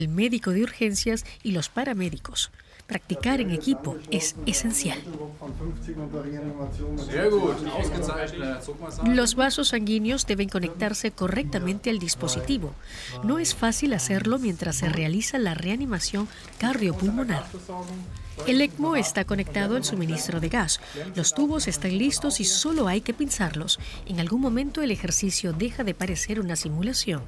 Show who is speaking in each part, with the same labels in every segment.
Speaker 1: El médico de urgencias y los paramédicos. Practicar en equipo es esencial. Los vasos sanguíneos deben conectarse correctamente al dispositivo. No es fácil hacerlo mientras se realiza la reanimación cardiopulmonar. El ECMO está conectado al suministro de gas. Los tubos están listos y solo hay que pinzarlos. En algún momento el ejercicio deja de parecer una simulación.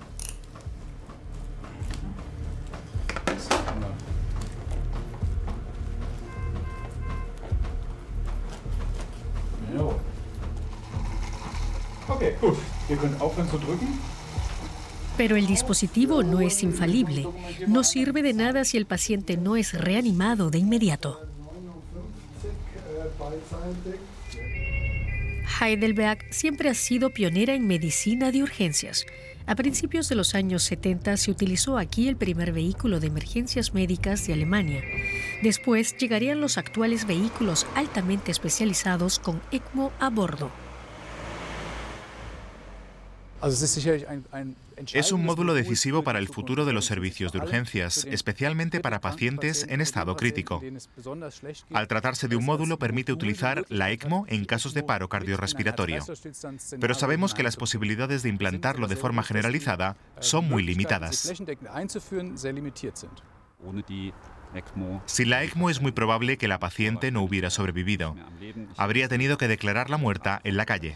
Speaker 2: Okay, gut. Ihr könnt aufhören zu drücken.
Speaker 1: Pero el dispositivo no es infalible. No sirve de nada si el paciente no es reanimado de inmediato. Heidelberg siempre ha sido pionera en medicina de urgencias. A principios de los años 70 se utilizó aquí el primer vehículo de emergencias médicas de Alemania. Después llegarían los actuales vehículos altamente especializados con ECMO a bordo.
Speaker 3: Es un módulo decisivo para el futuro de los servicios de urgencias, especialmente para pacientes en estado crítico. Al tratarse de un módulo, permite utilizar la ECMO en casos de paro cardiorrespiratorio. Pero sabemos que las posibilidades de implantarlo de forma generalizada son muy limitadas. Sin la ECMO es muy probable que la paciente no hubiera sobrevivido. Habría tenido que declararla muerta en la calle.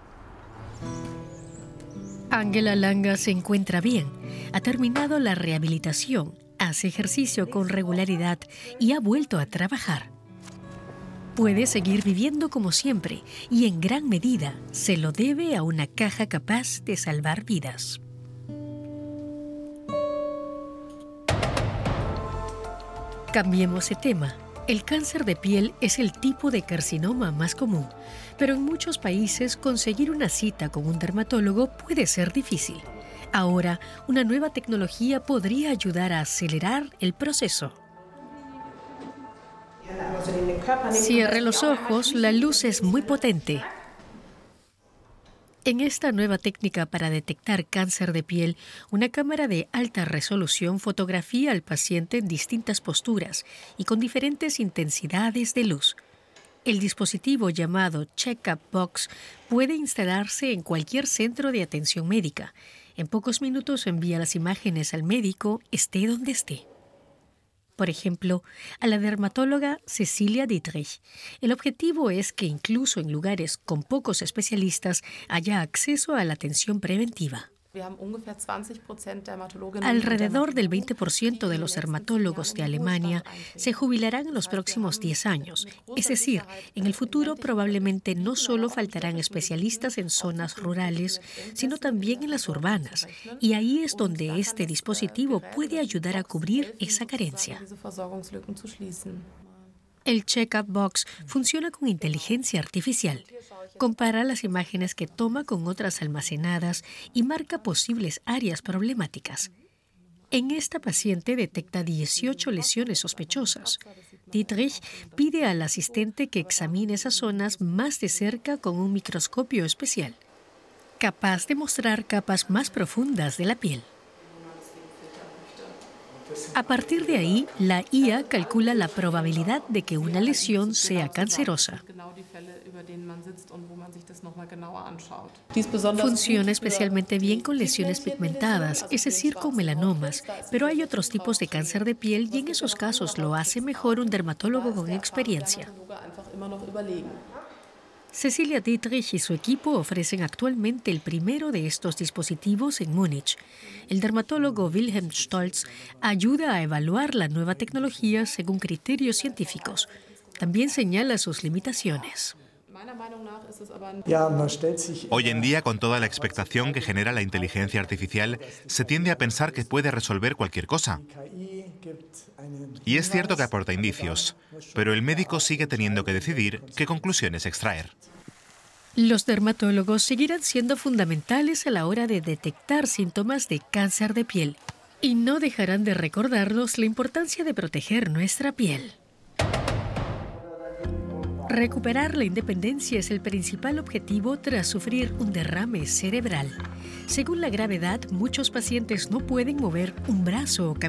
Speaker 1: Angela Langa se encuentra bien, ha terminado la rehabilitación, hace ejercicio con regularidad y ha vuelto a trabajar. Puede seguir viviendo como siempre y en gran medida se lo debe a una caja capaz de salvar vidas. Cambiemos de tema. El cáncer de piel es el tipo de carcinoma más común, pero en muchos países conseguir una cita con un dermatólogo puede ser difícil. Ahora, una nueva tecnología podría ayudar a acelerar el proceso. Cierre los ojos, la luz es muy potente. En esta nueva técnica para detectar cáncer de piel, una cámara de alta resolución fotografía al paciente en distintas posturas y con diferentes intensidades de luz. El dispositivo llamado Check-up Box puede instalarse en cualquier centro de atención médica. En pocos minutos envía las imágenes al médico, esté donde esté. Por ejemplo, a la dermatóloga Cecilia Dietrich. El objetivo es que incluso en lugares con pocos especialistas haya acceso a la atención preventiva. Alrededor del 20% de los dermatólogos de Alemania se jubilarán en los próximos 10 años. Es decir, en el futuro probablemente no solo faltarán especialistas en zonas rurales, sino también en las urbanas. Y ahí es donde este dispositivo puede ayudar a cubrir esa carencia. El Check-up Box funciona con inteligencia artificial. Compara las imágenes que toma con otras almacenadas y marca posibles áreas problemáticas. En esta paciente detecta 18 lesiones sospechosas. Dietrich pide al asistente que examine esas zonas más de cerca con un microscopio especial, capaz de mostrar capas más profundas de la piel. A partir de ahí, la IA calcula la probabilidad de que una lesión sea cancerosa. Funciona especialmente bien con lesiones pigmentadas, es decir, con melanomas, pero hay otros tipos de cáncer de piel y en esos casos lo hace mejor un dermatólogo con experiencia. Cecilia Dietrich y su equipo ofrecen actualmente el primero de estos dispositivos en Múnich. El dermatólogo Wilhelm Stolz ayuda a evaluar la nueva tecnología según criterios científicos. También señala sus limitaciones.
Speaker 3: Hoy en día, con toda la expectación que genera la inteligencia artificial, se tiende a pensar que puede resolver cualquier cosa. Y es cierto que aporta indicios, pero el médico sigue teniendo que decidir qué conclusiones extraer.
Speaker 1: Los dermatólogos seguirán siendo fundamentales a la hora de detectar síntomas de cáncer de piel y no dejarán de recordarnos la importancia de proteger nuestra piel. Recuperar la independencia es el principal objetivo tras sufrir un derrame cerebral. Según la gravedad, muchos pacientes no pueden mover un brazo o caminar.